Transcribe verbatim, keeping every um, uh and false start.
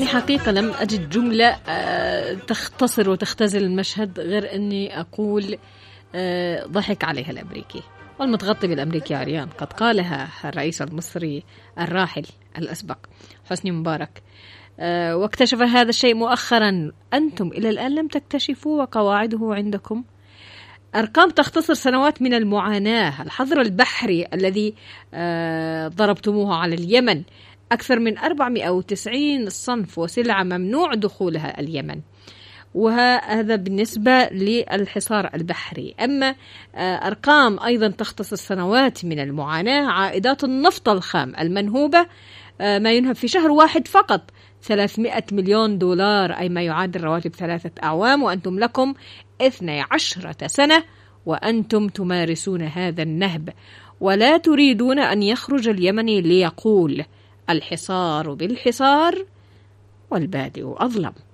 يعني حقيقة لم أجد جملة تختصر وتختزل المشهد غير أني أقول ضحك عليها الأمريكي والمتغطي بالأمريكي عريان. قد قالها الرئيس المصري الراحل الأسبق حسني مبارك، واكتشف هذا الشيء مؤخرا. أنتم إلى الآن لم تكتشفوا وقواعده عندكم. أرقام تختصر سنوات من المعاناة. الحظر البحري الذي ضربتموه على اليمن، أكثر من أربعمائة وتسعين صنف وسلعة ممنوع دخولها اليمن، وهذا بالنسبة للحصار البحري. أما أرقام أيضا تختصر سنوات من المعاناة، عائدات النفط الخام المنهوبة ما ينهب في شهر واحد فقط ثلاثمائة مليون دولار، أي ما يعادل رواتب ثلاثة أعوام، وأنتم لكم اثني عشرة سنة وأنتم تمارسون هذا النهب، ولا تريدون أن يخرج اليمني ليقول الحصار بالحصار والبادئ أظلم.